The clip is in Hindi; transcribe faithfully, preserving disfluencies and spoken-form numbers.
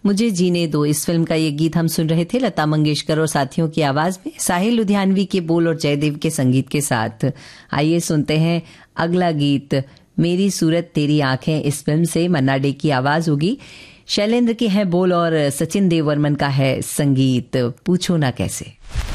मुझे जीने दो, इस फिल्म का ये गीत हम सुन रहे थे लता मंगेशकर और साथियों की आवाज में, साहिल लुधियानवी के बोल और जयदेव के संगीत के साथ। आइए सुनते हैं अगला गीत, मेरी सूरत तेरी आंखें। इस फिल्म से मन्ना डे की आवाज होगी, शैलेंद्र के हैं बोल और सचिन देव वर्मन का है संगीत। पूछो ना कैसे।